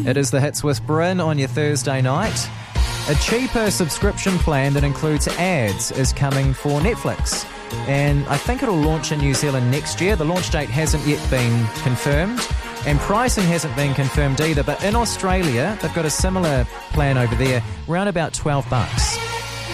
It is the Hits with Bryn on your Thursday night. A cheaper subscription plan that includes ads is coming for Netflix. And I think it'll launch in New Zealand next year. The launch date hasn't yet been confirmed. And pricing hasn't been confirmed either. But in Australia, they've got a similar plan over there, around about $12.